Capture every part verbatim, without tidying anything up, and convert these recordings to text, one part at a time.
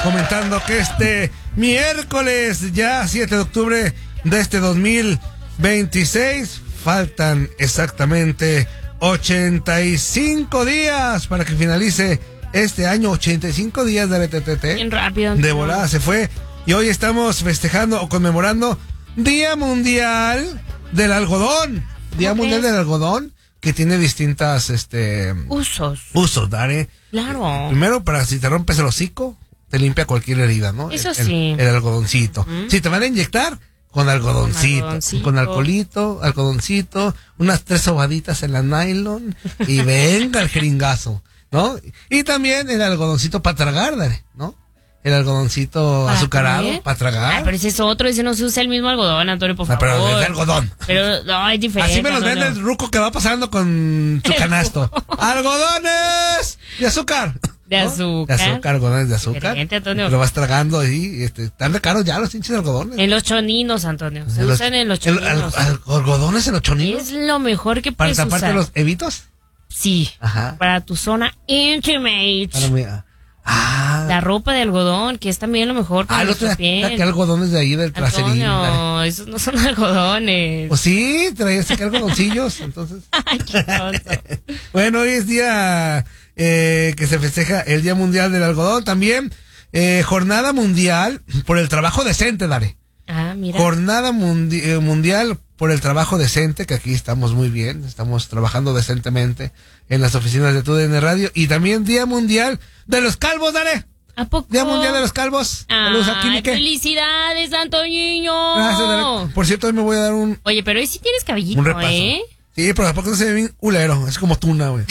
comentando que este miércoles, ya siete de octubre de este dos mil veintiséis, faltan exactamente ochenta y cinco días para que finalice este año. Ochenta y cinco días de T T T. Bien rápido. De volada se fue. Y hoy estamos festejando o conmemorando Día Mundial del Algodón. Día Okay. Mundial del Algodón, que tiene distintas este Usos. usos, Dare. Claro. Primero, para si te rompes el hocico, te limpia cualquier herida, ¿no? Eso el, sí. El, el algodoncito. ¿Mm? Si te van a inyectar, con algodoncito. Con, algodoncito. con alcoholito, algodoncito, unas tres sobaditas en la nylon y venga el jeringazo, ¿no? Y también el algodoncito para tragar, Dare, ¿no? El algodoncito azucarado para tragar. Ah, pero ese es otro, ese no se usa el mismo algodón, Antonio, por favor. No, pero es de algodón. Pero no, es diferente. Así me los Antonio. vende el ruco que va pasando con su canasto. ¡Algodones de azúcar! De ¿no? azúcar. De azúcar, algodones de azúcar. Diferente, Antonio. Lo vas tragando y este, están de caros ya los hinches algodones. En los choninos, Antonio. Se en usan los, en los choninos. El, al, al, ¿Algodones en los choninos? Es lo mejor que puedes ¿Para taparte usar. los evitos? Sí. Ajá. Para tu zona intimate. Para mí, ah. La ropa de algodón, que es también lo mejor para ah, el nuestra otro piel. que algodones de ahí del traserín. No, esos no son algodones. Pues sí, traías aquí algodoncillos, entonces. Ay, qué tonto. Bueno, hoy es día eh, que se festeja el Día Mundial del Algodón. También eh, Jornada Mundial por el Trabajo Decente, Dare. Ah, mira. Jornada mundi eh, Mundial por el Trabajo Decente, que aquí estamos muy bien, estamos trabajando decentemente en las oficinas de T U D N Radio. Y también Día Mundial de los Calvos, Dare. ¿A poco? Día Mundial de los Calvos. Saludos aquí, Ay, Mique. felicidades, Antoñiño. Gracias, Dare. Por cierto, hoy me voy a dar un... Oye, pero hoy sí tienes cabellito, Un repaso. ¿eh? Sí, pero tampoco se ve bien culero. Es como tuna, güey.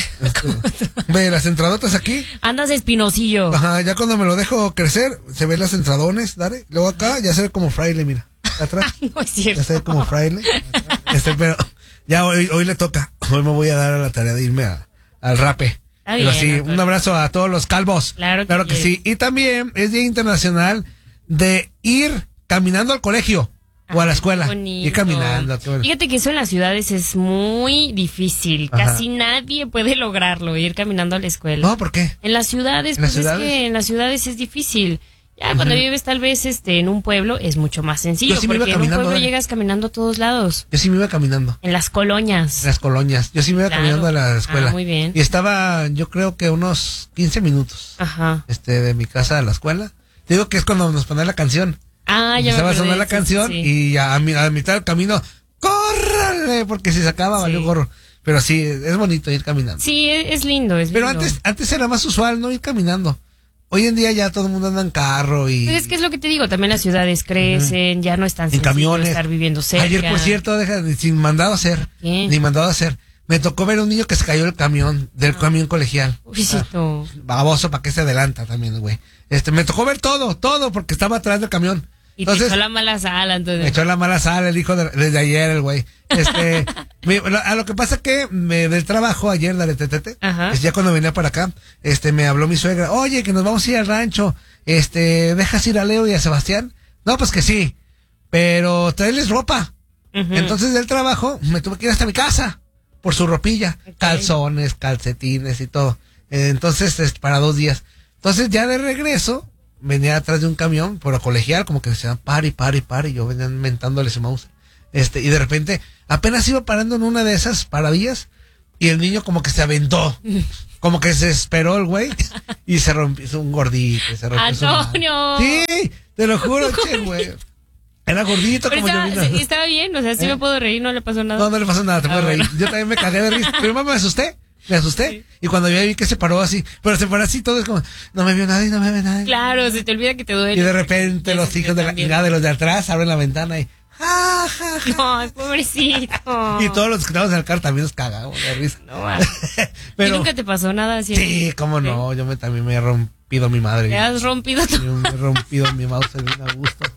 Ve las entradotas aquí. Andas espinosillo. Ajá, ya cuando me lo dejo crecer, se ven las entradones, Dare. Luego acá ya se ve como fraile, mira. Atrás. No es cierto. Ya se ve como fraile. Este, pero ya hoy, hoy le toca. Hoy me voy a dar a la tarea de irme a, al rape. Está Pero bien, sí, Antonio. un abrazo a todos los calvos. Claro que, claro que sí. Y también es Día Internacional de ir caminando al colegio. O a la escuela. Ir caminando. Qué bueno. Fíjate que eso en las ciudades es muy difícil. Ajá. Casi nadie puede lograrlo, ir caminando a la escuela. No, ¿por qué? En las ciudades, ¿En las pues ciudades? es que en las ciudades es difícil. Ya cuando Ujú. vives tal vez este en un pueblo es mucho más sencillo. Yo sí me iba porque en un caminando, pueblo Dani. llegas caminando a todos lados. Yo sí me iba caminando. En las colonias. En las colonias. Yo sí me iba Claro. caminando a la escuela. Ah, muy bien. Y estaba, yo creo que unos quince minutos. Ajá. Este, de mi casa a la escuela. Te digo que es cuando nos ponen la canción. Ah, ya me Empezaba a acordé, sonar la sí, canción sí. y ya a, mi- a mitad del camino, ¡córrale! Porque si se acaba, Sí. valió gorro. Pero sí, es bonito ir caminando. Sí, es, es lindo, es Pero lindo. antes, antes era más usual no ir caminando. Hoy en día ya todo el mundo anda en carro y Pues es que es lo que te digo, también las ciudades crecen, ya no es tan en sencillo camiones. estar viviendo cerca. Ayer, por cierto, deja, sin mandado a hacer, ¿Qué? ni mandado a hacer. Me tocó ver un niño que se cayó del camión, del Ah. camión colegial. Pobrecito. Baboso, ¿para qué se adelanta también, güey? Este, me tocó ver todo, todo, porque estaba atrás del camión. Y te Entonces, echó la mala sala, entonces. me echó la mala sal el hijo de, desde ayer, el güey. Este, me- a lo que pasa que me, del trabajo ayer, la de Tetete, Ajá. es ya cuando venía para acá, este, me habló mi suegra, oye, que nos vamos a ir al rancho, este, ¿dejas ir a Leo y a Sebastián? No, pues que sí, pero tráeles ropa. Ujú. Entonces del trabajo me tuve que ir hasta mi casa por su ropilla, Ok. calzones, calcetines y todo. Eh, Entonces, es para dos días. Entonces ya de regreso, venía atrás de un camión, por lo colegial, como que decían, pare, pare, pare, y yo venía mentándole ese mouse. Este, y de repente, apenas iba parando en una de esas paradillas, y el niño como que se aventó, como que se esperó el güey, y se rompió, hizo un gordito, y se rompió su madre. ¡Antonio! Sí, te lo juro, che, güey. Era gordito Pero como yo. estaba, mira. sí, estaba bien, o sea, sí ¿Eh? me puedo reír, no le pasó nada. No, no le pasó nada, te Ah, puedes reír. bueno. Yo también me cagué de risa. Pero me asusté, me asusté. Sí. Y cuando yo vi que se paró así, pero se paró así, todo es como, no me vio nadie, no me ve nadie. Claro, se te olvida que te duele. Y de repente Eso los sí, hijos de la también. hija de los de atrás abren la ventana y, ja, ja, ja. No, pobrecito. Y todos los que estábamos en el carro también nos cagamos de risa. No, va. Pero, ¿Y nunca te pasó nada así? sí, cómo no, yo me, también me he rompido mi madre. Te has rompido Yo tu me he rompido mi mouse bien a gusto.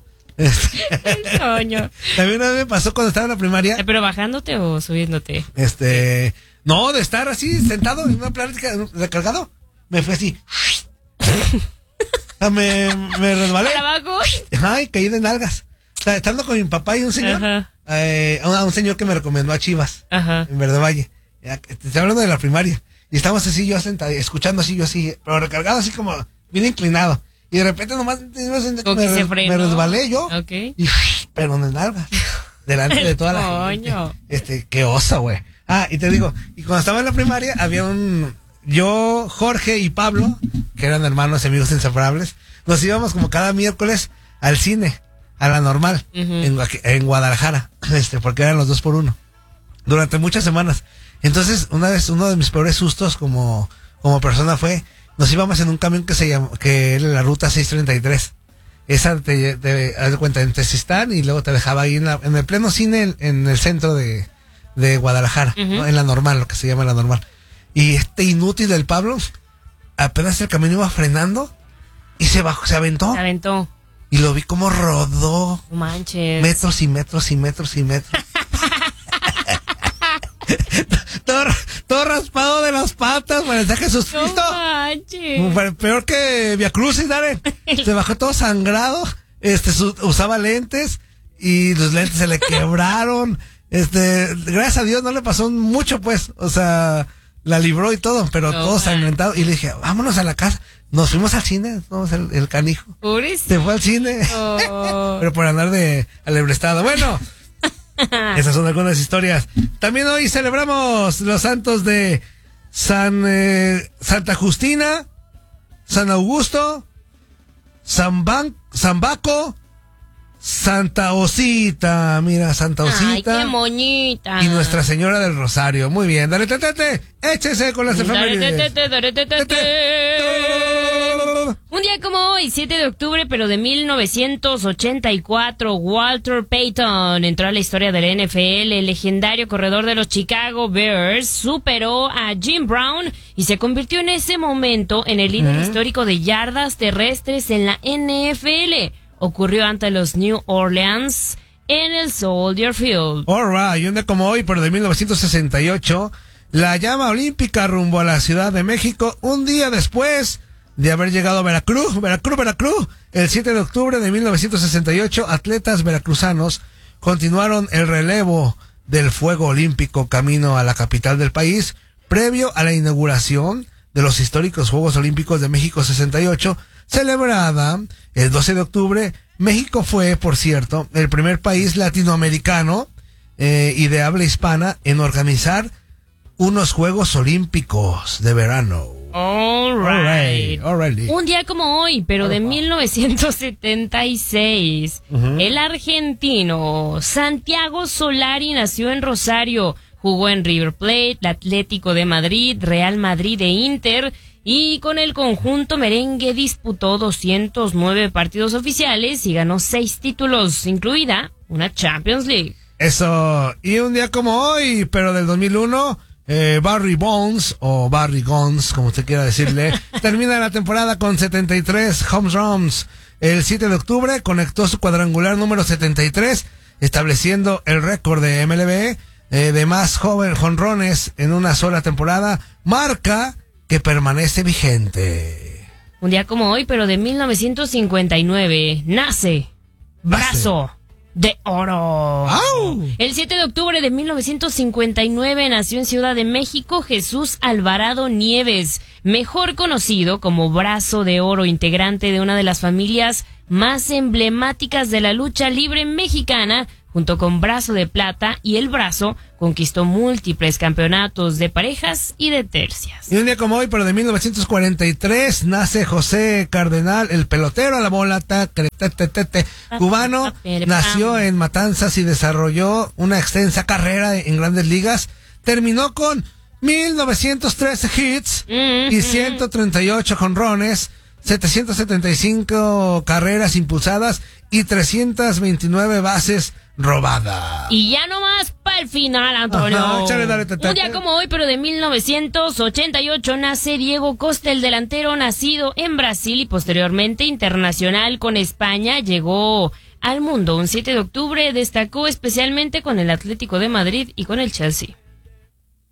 Este, coño. también una vez me pasó cuando estaba en la primaria. Eh, ¿Pero bajándote o subiéndote? Este, no, de estar así sentado en una plática recargado, me fue así. O sea, me, me resbalé. ¿Para abajo? Ay, caí de nalgas. O sea, estando con mi papá y un señor, Ajá. eh, a un señor que me recomendó a Chivas, Ajá. en Verde Valle. Ya, te estoy hablando de la primaria. Y estábamos así yo sentado, escuchando así yo así, pero recargado así como bien inclinado. y de repente nomás me, Como que se me, frenó. me resbalé yo. Ok. Y pero en nalgas. Delante de toda la Coño. gente. Este, qué osa, güey. Ah, y te digo, y cuando estaba en la primaria había un... Yo, Jorge y Pablo, que eran hermanos y amigos inseparables, nos íbamos como cada miércoles al cine, a la normal, Ujú. en, Gua- en Guadalajara, este, porque eran los dos por uno, durante muchas semanas. Entonces, una vez, uno de mis peores sustos como, como persona fue, nos íbamos en un camión que se llama, que era la ruta seiscientos treinta y tres. Esa te, te haz de cuenta en Tezistán y luego te dejaba ahí en, la- en el pleno cine en, en el centro de, de Guadalajara, Ujú. ¿no? En la normal, lo que se llama la normal. Y este inútil del Pablo, apenas el camión iba frenando y se bajó, se aventó. Se aventó. Y lo vi como rodó No manches. metros y metros y metros y metros. todo, todo raspado de las patas, parecía Jesús No Cristo. manches. Fue peor que Via Crucis, Darren. Se bajó todo sangrado. Este, su- usaba lentes y los lentes se le quebraron. Este, gracias a Dios no le pasó mucho, pues. O sea, la libró y todo, pero No, todo man. sangrentado. Y le dije, vámonos a la casa. Nos fuimos al cine, vamos el, el canijo. Pobrecito. Se fue al cine. Pero por andar de alebrestado. Bueno, esas son algunas historias. También hoy celebramos los santos de San eh, Santa Justina, San Augusto, San, Ban- San Baco, Santa Osita. Mira, Santa Ay, Osita. qué moñita. Y Nuestra Señora del Rosario. Muy bien, dale, tetete, échese con las Dare, efemérides. te, te, dare, te, te, te. Un día como hoy, siete de octubre, pero de mil novecientos ochenta y cuatro, Walter Payton entró a la historia del N F L. El legendario corredor de los Chicago Bears superó a Jim Brown y se convirtió en ese momento en el líder ¿Eh? histórico de yardas terrestres en la N F L. Ocurrió ante los New Orleans en el Soldier Field. Alright, y un día como hoy, pero de mil novecientos sesenta y ocho, la llama olímpica rumbo a la Ciudad de México, un día después de haber llegado a Veracruz, Veracruz, Veracruz. El siete de octubre de mil novecientos sesenta y ocho, atletas veracruzanos continuaron el relevo del fuego olímpico camino a la capital del país, previo a la inauguración de los históricos Juegos Olímpicos de México sesenta y ocho, celebrada el doce de octubre. México fue, por cierto, el primer país latinoamericano eh, y de habla hispana en organizar unos Juegos Olímpicos de verano. All Alright, right. alrighty. Un día como hoy, pero de mil novecientos setenta y seis, Ujú. el argentino Santiago Solari nació en Rosario, jugó en River Plate, el Atlético de Madrid, Real Madrid e Inter, y con el conjunto merengue disputó doscientos nueve partidos oficiales y ganó seis títulos, incluida una Champions League. Eso, y un día como hoy, pero del dos mil uno, eh, Barry Bonds, o Barry Bonds, como usted quiera decirle, termina la temporada con setenta y tres home runs. El siete de octubre conectó su cuadrangular número setenta y tres, estableciendo el récord de M L B eh, de más joven jonrones en una sola temporada, marca que permanece vigente. Un día como hoy, pero de mil novecientos cincuenta y nueve, nace Brazo de Oro. ¡Au! El siete de octubre de mil novecientos cincuenta y nueve nació en Ciudad de México Jesús Alvarado Nieves, mejor conocido como Brazo de Oro, integrante de una de las familias más emblemáticas de la lucha libre mexicana. Junto con Brazo de Plata y El Brazo, conquistó múltiples campeonatos de parejas y de tercias. Y un día como hoy, pero de mil novecientos cuarenta y tres, nace José Cardenal, el pelotero a la bola, ta, te, te, te, te, te, cubano. Nació en Matanzas y desarrolló una extensa carrera en Grandes Ligas. Terminó con mil novecientos trece hits y ciento treinta y ocho jonrones, setecientas setenta y cinco carreras impulsadas y trescientas veintinueve bases robadas. Y ya nomás para el final, Antonio. Ajá, échale, dale, tete. Un día como hoy, pero de mil novecientos ochenta y ocho, nace Diego Costa, el delantero nacido en Brasil y posteriormente internacional con España. Llegó al mundo un siete de octubre, destacó especialmente con el Atlético de Madrid y con el Chelsea.